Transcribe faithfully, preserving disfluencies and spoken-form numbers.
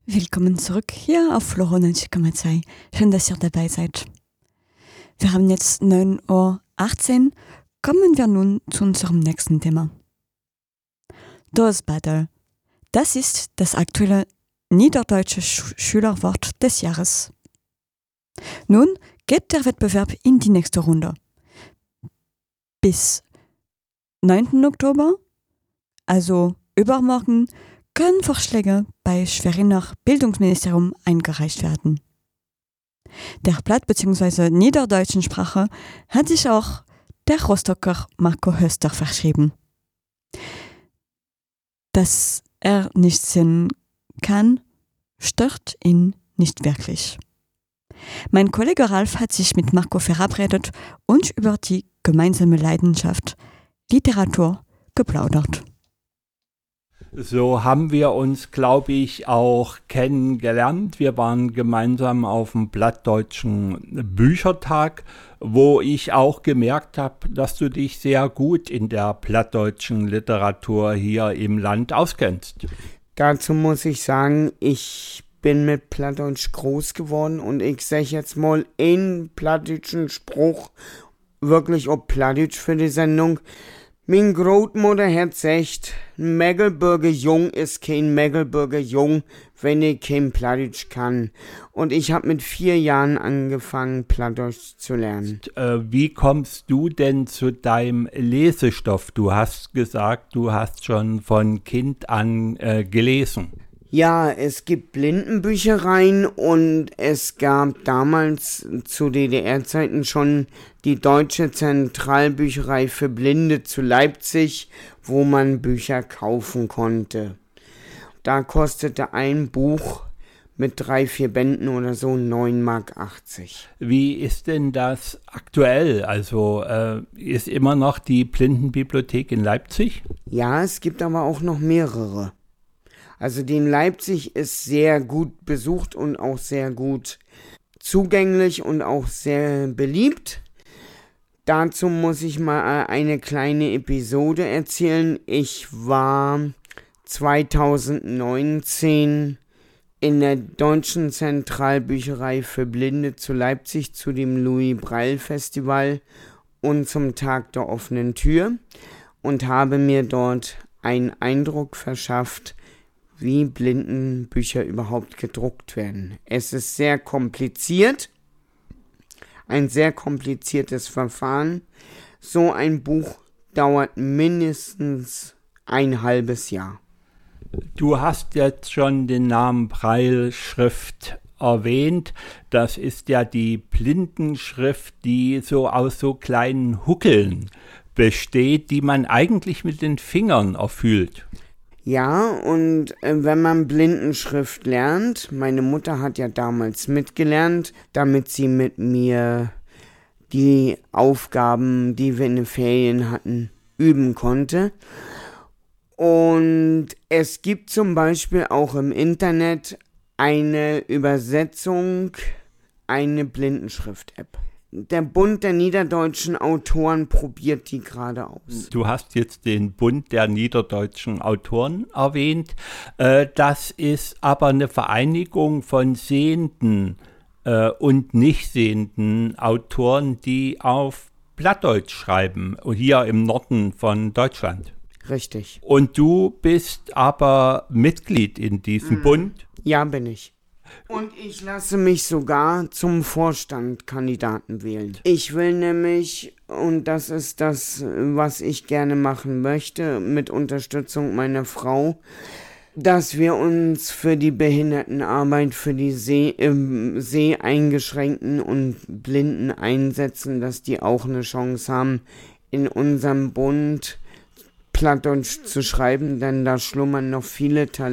Willkommen zurück hier auf Floro neunzig Komma zwei. Schön, dass ihr dabei seid. Wir haben jetzt neun Uhr achtzehn. Kommen wir nun zu unserem nächsten Thema. Das Battle. Das ist das aktuelle niederdeutsche Sch- Schülerwort des Jahres. Nun geht der Wettbewerb in die nächste Runde. Bis neunten Oktober, also übermorgen, können Vorschläge bei Schweriner Bildungsministerium eingereicht werden. Der Blatt bzw. niederdeutschen Sprache hat sich auch der Rostocker Marco Höster verschrieben. Dass er nicht sehen kann, stört ihn nicht wirklich. Mein Kollege Ralf hat sich mit Marco verabredet und über die gemeinsame Leidenschaft Literatur geplaudert. So haben wir uns, glaube ich, auch kennengelernt. Wir waren gemeinsam auf dem Plattdeutschen Büchertag, wo ich auch gemerkt habe, dass du dich sehr gut in der plattdeutschen Literatur hier im Land auskennst. Dazu muss ich sagen, ich bin mit Plattdeutsch groß geworden und ich sage jetzt mal einen plattdeutschen Spruch, wirklich auch Plattdeutsch für die Sendung. Mein Großmutter hat gesagt, ein Mecklenburger Jung ist kein Mecklenburger Jung, wenn er kein Plattdeutsch kann. Und ich habe mit vier Jahren angefangen, Plattdeutsch zu lernen. Äh, wie kommst du denn zu deinem Lesestoff? Du hast gesagt, du hast schon von Kind an äh, gelesen. Ja, es gibt Blindenbüchereien und es gab damals zu D D R-Zeiten schon die Deutsche Zentralbücherei für Blinde zu Leipzig, wo man Bücher kaufen konnte. Da kostete ein Buch mit drei, vier Bänden oder so neun Mark achtzig. Wie ist denn das aktuell? Also äh, ist immer noch die Blindenbibliothek in Leipzig? Ja, es gibt aber auch noch mehrere. Also die in Leipzig ist sehr gut besucht und auch sehr gut zugänglich und auch sehr beliebt. Dazu muss ich mal eine kleine Episode erzählen. Ich war zwanzig neunzehn in der Deutschen Zentralbücherei für Blinde zu Leipzig zu dem Louis Braille Festival und zum Tag der offenen Tür und habe mir dort einen Eindruck verschafft, wie Blindenbücher überhaupt gedruckt werden. Es ist sehr kompliziert, ein sehr kompliziertes Verfahren. So ein Buch dauert mindestens ein halbes Jahr. Du hast jetzt schon den Namen Braille-Schrift erwähnt. Das ist ja die Blindenschrift, die so aus so kleinen Huckeln besteht, die man eigentlich mit den Fingern erfüllt. Ja, und äh, wenn man Blindenschrift lernt, meine Mutter hat ja damals mitgelernt, damit sie mit mir die Aufgaben, die wir in den Ferien hatten, üben konnte. Und es gibt zum Beispiel auch im Internet eine Übersetzung, eine Blindenschrift-App. Der Bund der niederdeutschen Autoren probiert die gerade aus. Du hast jetzt den Bund der niederdeutschen Autoren erwähnt. Äh, das ist aber eine Vereinigung von sehenden äh, und nicht sehenden Autoren, die auf Plattdeutsch schreiben, hier im Norden von Deutschland. Richtig. Und du bist aber Mitglied in diesem mhm. Bund? Ja, bin ich. Und ich lasse mich sogar zum Vorstand Kandidaten wählen. Ich will nämlich, und das ist das, was ich gerne machen möchte, mit Unterstützung meiner Frau, dass wir uns für die Behindertenarbeit, für die Seh, äh, Seheingeschränkten und Blinden einsetzen, dass die auch eine Chance haben, in unserem Bund Plattdeutsch zu schreiben, denn da schlummern noch viele Talente.